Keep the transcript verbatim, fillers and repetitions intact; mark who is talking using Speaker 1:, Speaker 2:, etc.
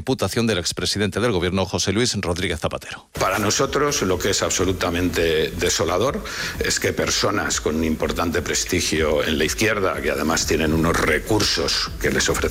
Speaker 1: imputación del expresidente del Gobierno, José Luis Rodríguez Zapatero.
Speaker 2: Para nosotros, lo que es absolutamente desolador es que personas con un importante prestigio en la izquierda, que además tienen unos recursos que les ofrecen